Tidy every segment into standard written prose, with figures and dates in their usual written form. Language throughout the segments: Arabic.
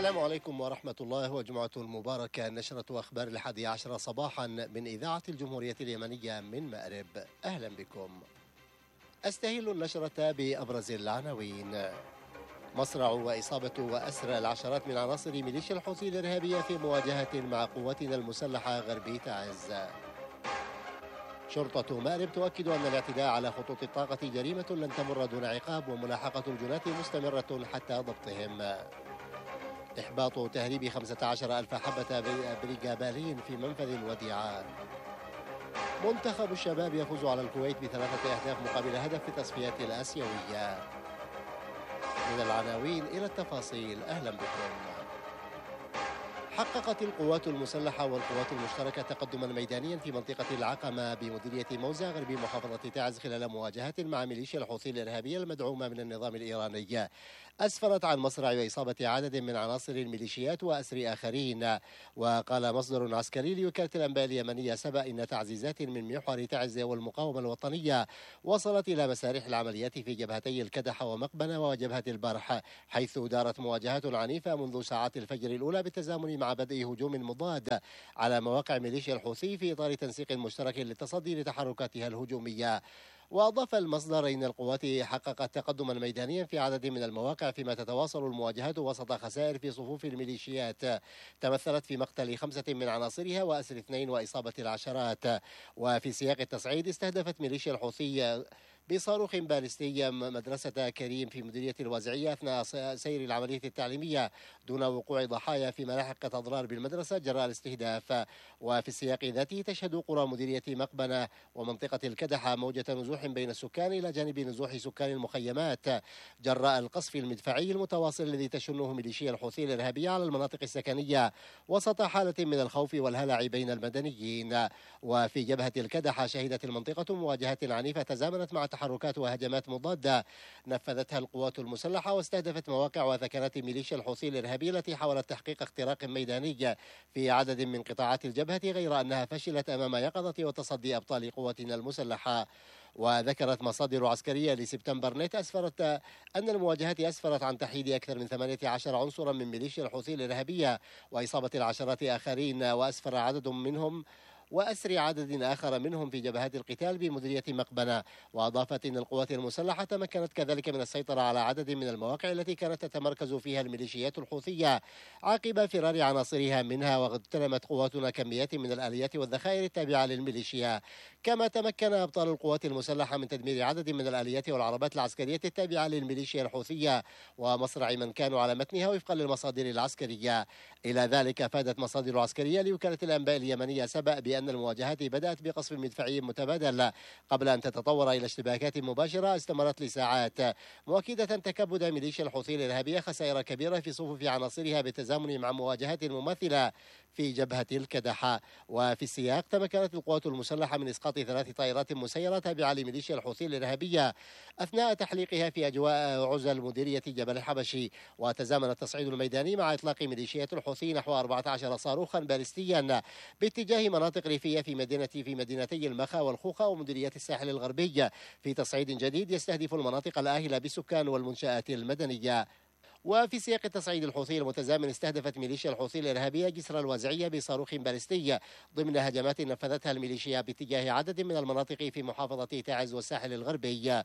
السلام عليكم ورحمة الله وجمعة مباركة. نشرة أخبار 11 صباحا من إذاعة الجمهورية اليمنية من مأرب. أهلا بكم. أستهل النشرة بأبرز العناوين. مصرع وإصابة وأسر العشرات من عناصر ميليشيا الحوثي الإرهابية في مواجهة مع قواتنا المسلحة غربي تعز. شرطة مأرب تؤكد أن الاعتداء على خطوط الطاقة جريمة لن تمر دون عقاب، وملاحقة الجناة مستمرة حتى ضبطهم. إحباط تهريب 15,000 حبة بريجابالين في منفذ الوديعة. منتخب الشباب يفوز على الكويت ب3 أهداف مقابل هدف في التصفيات الآسيوية. من العناوين إلى التفاصيل، أهلا بكم. حققت القوات المسلحة والقوات المشتركة تقدما ميدانيا في منطقة العقمة بمديرية موزة غرب محافظة تعز خلال مواجهة مع ميليشيا الحوثي الإرهابية المدعومة من النظام الإيراني، أسفرت عن مصرع وإصابة عدد من عناصر الميليشيات وأسر آخرين. وقال مصدر عسكري لوكالة الأنباء اليمنية سبأ إن تعزيزات من محور تعز والمقاومة الوطنية وصلت إلى مسارح العمليات في جبهتي الكدح ومقبنة وجبهة البرح، حيث دارت مواجهات عنيفة منذ ساعات الفجر الأولى بالتزامن مع بدء هجوم مضاد على مواقع ميليشيا الحوثي في إطار تنسيق مشترك للتصدي لتحركاتها الهجومية. وأضاف المصدر إن القوات حققت تقدما ميدانيا في عدد من المواقع، فيما تتواصل المواجهات وسط خسائر في صفوف الميليشيات تمثلت في مقتل 5 من عناصرها وأسر 2 وإصابة العشرات. وفي سياق التصعيد استهدفت ميليشيا الحوثي بصاروخ باليستي مدرسة كريم في مديرية الوازعية أثناء سير العملية التعليمية دون وقوع ضحايا، فيما لحقت أضرار بالمدرسة جراء الاستهداف. وفي السياق ذاته تشهد قرى مديرية مقبنة ومنطقة الكدح موجة نزوح بين السكان إلى جانب نزوح سكان المخيمات جراء القصف المدفعي المتواصل الذي تشنه ميليشيا الحوثي الإرهابية على المناطق السكنية وسط حالة من الخوف والهلع بين المدنيين. وفي جبهة الكدح شهدت المنطقة مواجهات عنيفة تزامنت مع تحركات وهجمات مضادة نفذتها القوات المسلحة، واستهدفت مواقع وثكنات ميليشيا الحوثي الإرهابية التي حاولت تحقيق اختراق ميداني في عدد من قطاعات الجبهة، غير أنها فشلت أمام يقظة وتصدي أبطال قواتنا المسلحة. وذكرت مصادر عسكرية لسبتمبر نت أن المواجهات أسفرت عن تحييد أكثر من 18 عنصرا من ميليشيا الحوثي الإرهابية وإصابة العشرات آخرين، وأسفر عدد منهم وأسر عدد آخر منهم في جبهات القتال بمديرية مقبنة. وأضافت أن القوات المسلحة تمكنت كذلك من السيطرة على عدد من المواقع التي كانت تتمركز فيها الميليشيات الحوثية عقب فرار عناصرها منها، واغتنمت قواتنا كميات من الآليات والذخائر التابعة للميليشيا. كما تمكن أبطال القوات المسلحة من تدمير عدد من الآليات والعربات العسكرية التابعة للميليشيا الحوثية ومصرع من كانوا على متنها وفقا للمصادر العسكرية. إلى ذلك أفادت مصادر عسكرية لوكالة الأنباء اليمنية سبأ بأن المواجهات بدأت بقصف مدفعي متبادل قبل أن تتطور إلى اشتباكات مباشرة استمرت لساعات، مؤكدة تكبد ميليشيا الحوثي الإرهابية خسائر كبيرة في صفوف عناصرها بالتزامن مع مواجهات مماثلة في جبهة الكدح. وفي السياق تمكنت القوات المسلحة من إسقاط 3 طائرات مسيرة تابعة لميليشيا الحوثي الإرهابية أثناء تحليقها في أجواء عزل مديرية جبل الحبشي. وتزامن التصعيد الميداني مع إطلاق ميليشيات الحوثي نحو 14 صاروخا باليستيا باتجاه مناطق ريفية في مدينتي المخا والخوخة ومديريات الساحل الغربي، في تصعيد جديد يستهدف المناطق الآهلة بالسكان والمنشآت المدنية. وفي سياق التصعيد الحوثي المتزامن استهدفت ميليشيا الحوثي الإرهابية جسر الوازعية بصاروخ باليستي ضمن هجمات نفذتها الميليشيا باتجاه عدد من المناطق في محافظة تعز والساحل الغربي.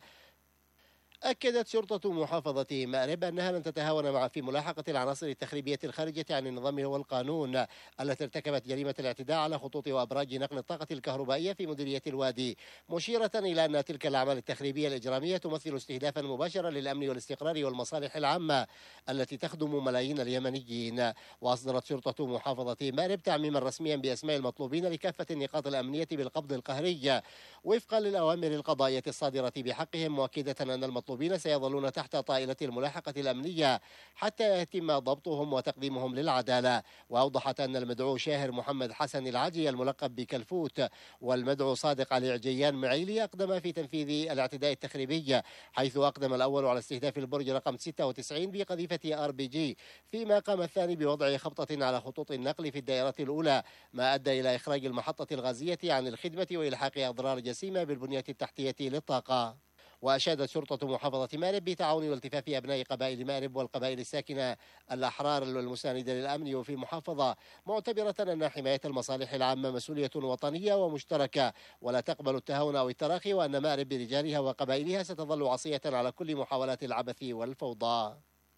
أكدت شرطة محافظة مأرب أنها لن تتهاون في ملاحقة العناصر التخريبية الخارجة عن النظام والقانون التي ارتكبت جريمة الاعتداء على خطوط وأبراج نقل الطاقة الكهربائية في مديرية الوادي، مشيرة إلى أن تلك الأعمال التخريبية الإجرامية تمثل استهدافا مباشرا للأمن والاستقرار والمصالح العامة التي تخدم ملايين اليمنيين. وأصدرت شرطة محافظة مأرب تعميما رسميا بأسماء المطلوبين لكافة النقاط الأمنية بالقبض القهري وفقا للأوامر القضائية الصادرة بحقهم، مؤكدة أن المطلوبين سيظلون تحت طائلة الملاحقة الأمنية حتى يتم ضبطهم وتقديمهم للعدالة. وأوضحت أن المدعو شاهر محمد حسن العاجي الملقب بكلفوت والمدعو صادق علي عجيان معيلي أقدم في تنفيذ الاعتداء التخريبي، حيث أقدم الأول على استهداف البرج رقم 96 بقذيفة RPG، فيما قام الثاني بوضع خبطة على خطوط النقل في الدائرة الأولى، ما أدى إلى إخراج المحطة الغازية عن الخدمة وإلحاق أضرار جسيمة بالبنية التحتية للطاقة. وأشادت شرطة محافظة مأرب بتعاون والتفاف أبناء قبائل مأرب والقبائل الساكنة الأحرار المساندة للأمن في المحافظة، معتبرة أن حماية المصالح العامة مسؤولية وطنية ومشتركة ولا تقبل التهاون أو التراخي، وأن مأرب برجالها وقبائلها ستظل عصية على كل محاولات العبث والفوضى.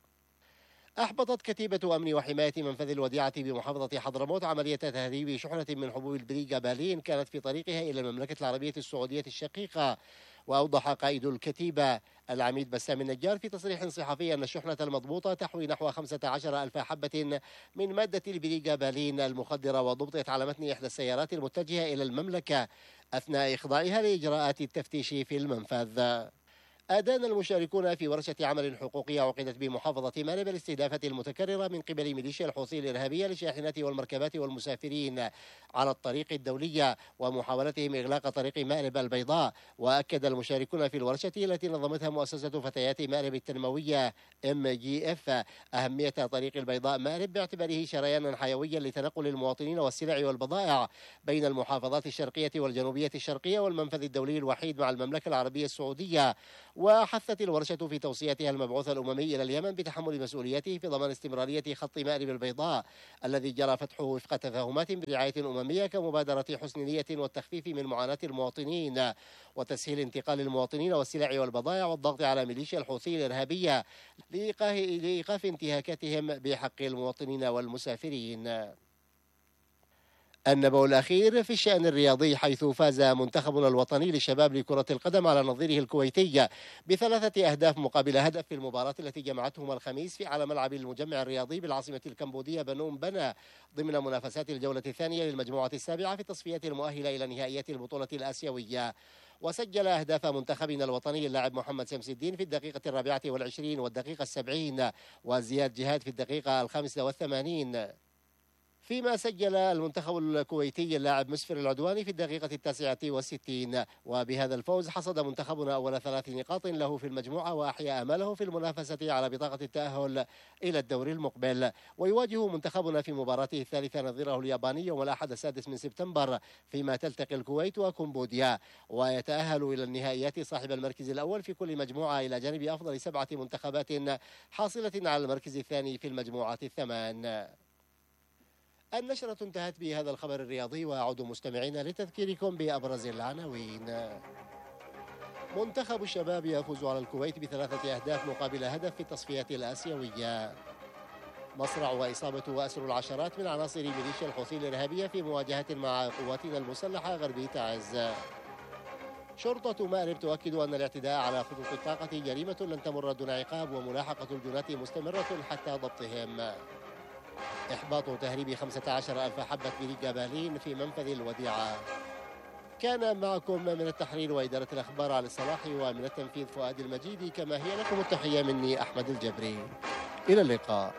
أحبطت كتيبة أمن وحماية منفذ الوديعة بمحافظة حضرموت عملية تهريب شحنة من حبوب البريغا بالين كانت في طريقها إلى المملكة العربية السعودية الشقيقة. وأوضح قائد الكتيبة العميد بسام النجار في تصريح صحفي أن الشحنة المضبوطة تحوي نحو 15,000 حبة من مادة البريغا بالين المخدرة، وضبطت على متن إحدى السيارات المتجهة إلى المملكة أثناء إخضاعها لإجراءات التفتيش في المنفذ. أدان المشاركون في ورشة عمل حقوقية عقدت بمحافظة مأرب الاستهدافات المتكررة من قبل ميليشيا الحوثي الإرهابية للشاحنات والمركبات والمسافرين على الطريق الدولية ومحاولتهم إغلاق طريق مأرب البيضاء. وأكد المشاركون في الورشة التي نظمتها مؤسسة فتيات مأرب التنموية MGF أهمية طريق البيضاء مأرب باعتباره شريانا حيويا لتنقل المواطنين والسلع والبضائع بين المحافظات الشرقية والجنوبية الشرقية والمنفذ الدولي الوحيد مع المملكة العربية السعودية. وحثت الورشة في توصيتها المبعوث الأممي إلى اليمن بتحمل مسؤوليته في ضمان استمرارية خط مأرب البيضاء الذي جرى فتحه وفق تفاهمات برعاية أممية كمبادرة حسن نية والتخفيف من معاناة المواطنين وتسهيل انتقال المواطنين والسلع والبضائع والضغط على ميليشيا الحوثي الإرهابية لإيقاف انتهاكاتهم بحق المواطنين والمسافرين. النبأ الأخير في الشأن الرياضي، حيث فاز منتخبنا الوطني للشباب لكرة القدم على نظيره الكويتي ب3 أهداف مقابل هدف في المباراة التي جمعتهم الخميس على ملعب المجمع الرياضي بالعاصمة الكمبودية بنوم بنا ضمن منافسات الجولة الثانية للمجموعة السابعة في التصفيات المؤهلة إلى نهائيات البطولة الآسيوية. وسجل أهداف منتخبنا الوطني اللاعب محمد شمس الدين في الدقيقة 24 والدقيقة 70 وزياد جهاد في الدقيقة 85. فيما سجل المنتخب الكويتي اللاعب مسفر العدواني في الدقيقة 69. وبهذا الفوز حصد منتخبنا أول 3 نقاط له في المجموعة وأحيا آماله في المنافسة على بطاقة التأهل إلى الدور المقبل. ويواجه منتخبنا في مباراته الثالثة نظيره الياباني يوم الأحد 6 من سبتمبر، فيما تلتقي الكويت وكمبوديا، ويتأهل إلى النهائيات صاحب المركز الأول في كل مجموعة إلى جانب أفضل 7 منتخبات حاصلة على المركز الثاني في المجموعات ال8. النشرة انتهت بهذا الخبر الرياضي، وأعود مستمعين لتذكيركم بأبرز العناوين. منتخب الشباب يفوز على الكويت ب3 أهداف مقابل هدف في التصفيات الآسيوية. مصرع وإصابة وأسر العشرات من عناصر ميليشيا الحوثي الإرهابية في مواجهة مع قواتنا المسلحة غربي تعز. شرطة مأرب تؤكد أن الاعتداء على خطوط الطاقة جريمة لن تمر دون عقاب، وملاحقة الجناة مستمرة حتى ضبطهم. إحباط تهريب 15,000 حبة بريغا بالين في منفذ الوديعة. كان معكم من التحرير وإدارة الأخبار علي الصلاح، ومن التنفيذ فؤاد المجيدي، كما هي لكم التحية مني أحمد الجبري. إلى اللقاء.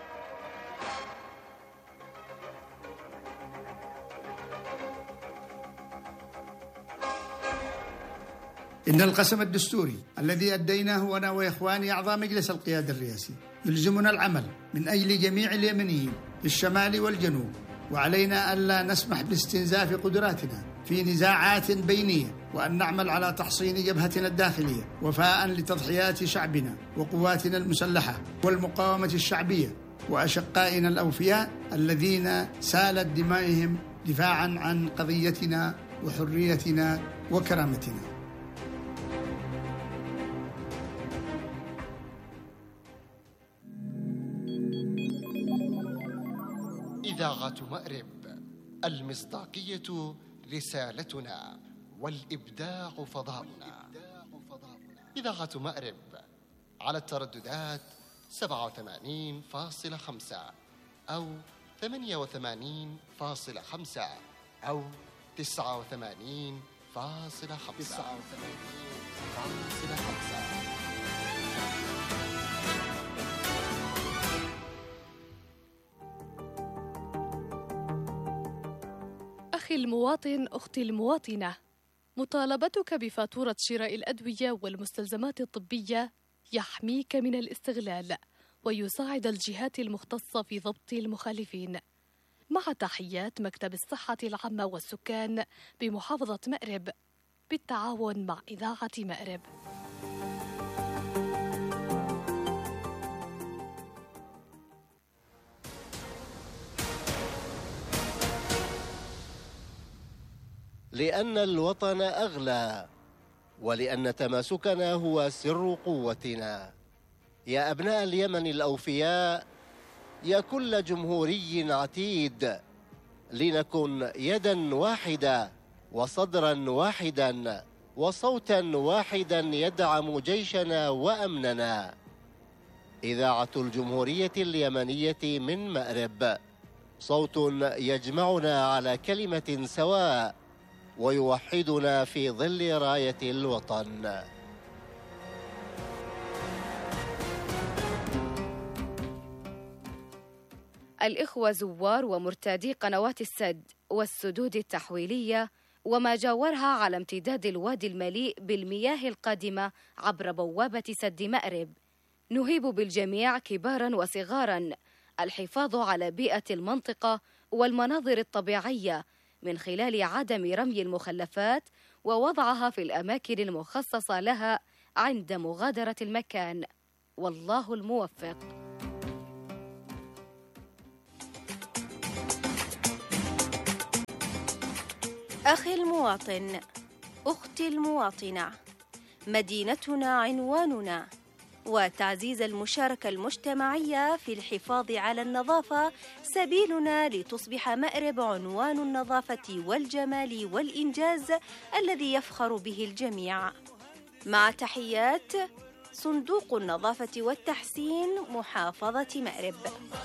إن القسم الدستوري الذي أديناه أنا وإخواني أعضاء مجلس القيادة الرئاسي يلزمنا العمل من أجل جميع اليمنيين في الشمال والجنوب، وعلينا ألا نسمح باستنزاف قدراتنا في نزاعات بينية، وأن نعمل على تحصين جبهتنا الداخلية وفاء لتضحيات شعبنا وقواتنا المسلحة والمقاومة الشعبية وأشقائنا الأوفياء الذين سالت دمائهم دفاعا عن قضيتنا وحريتنا وكرامتنا. إذاعة مأرب، المصداقية رسالتنا والإبداع فضاؤنا. إذاعة مأرب على الترددات 87.5 أو 88.5 أو 89.5. أخي المواطن، أختي المواطنة، مطالبتك بفاتورة شراء الأدوية والمستلزمات الطبية يحميك من الاستغلال ويساعد الجهات المختصة في ضبط المخالفين. مع تحيات مكتب الصحة العامة والسكان بمحافظة مأرب بالتعاون مع إذاعة مأرب. لأن الوطن أغلى، ولأن تماسكنا هو سر قوتنا. يا أبناء اليمن الأوفياء، يا كل جمهوري عتيد، لنكن يدا واحدة وصدرا واحدا وصوتا واحدا يدعم جيشنا وأمننا. إذاعة الجمهورية اليمنية من مأرب، صوت يجمعنا على كلمة سواء ويوحدنا في ظل راية الوطن. الإخوة زوار ومرتادي قنوات السد والسدود التحويلية وما جاورها على امتداد الوادي المليء بالمياه القادمة عبر بوابة سد مأرب، نهيب بالجميع كبارا وصغارا الحفاظ على بيئة المنطقة والمناظر الطبيعية من خلال عدم رمي المخلفات ووضعها في الأماكن المخصصة لها عند مغادرة المكان. والله الموفق. أخي المواطن، أختي المواطنة، مدينتنا عنواننا، وتعزيز المشاركة المجتمعية في الحفاظ على النظافة سبيلنا لتصبح مأرب عنوان النظافة والجمال والإنجاز الذي يفخر به الجميع. مع تحيات صندوق النظافة والتحسين، محافظة مأرب.